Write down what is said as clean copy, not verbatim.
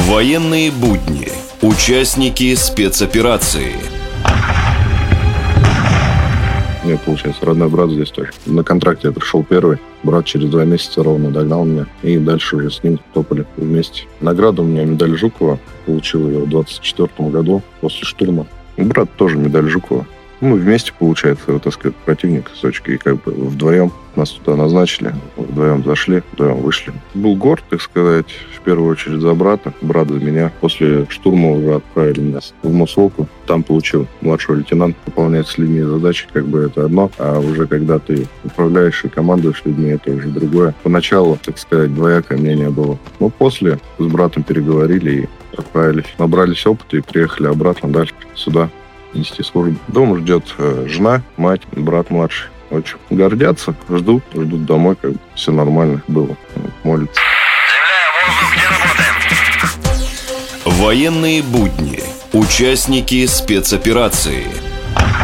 Военные будни. Участники спецоперации. У меня, получается, родной брат здесь тоже. На контракте я пришел первый. Брат через 2 месяца ровно догнал меня. И дальше уже с ним топали вместе. Награду у меня медаль Жукова. Получил ее в 24 году после штурма. Брат тоже медаль Жукова. Мы вместе, получается, так сказать, противник с точки. И как бы вдвоем нас туда назначили. Вдвоем зашли, вдвоем вышли. Был горд, так сказать, в первую очередь за брата. Брат за меня. После штурма уже отправили меня в Мосвоку. Там получил младшего лейтенанта, выполнять с людьми задачи, как бы это одно. А уже когда ты управляешь и командуешь людьми, это уже другое. Поначалу, так сказать, двоякое мнение было. Но после с братом переговорили и отправились. Набрались опыта и приехали обратно дальше сюда нести службу. Дома ждет жена, мать, брат младший. Очень гордятся, ждут домой, как бы все нормально было. Молятся. Военные будни. Участники спецоперации.